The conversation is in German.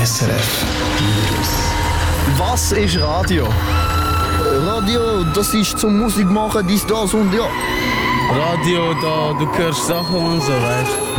SRF Virus. Was ist Radio? Radio, das ist zum Musik machen, dies, das und ja. Radio, da du hörst Sachen und so, weißt du.